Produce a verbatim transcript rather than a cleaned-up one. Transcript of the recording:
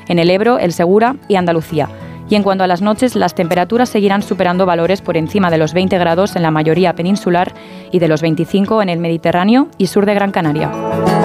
en el Ebro, el Segura y Andalucía. Y en cuanto a las noches, las temperaturas seguirán superando valores por encima de los veinte grados en la mayoría peninsular y de los veinticinco en el Mediterráneo y sur de Gran Canaria.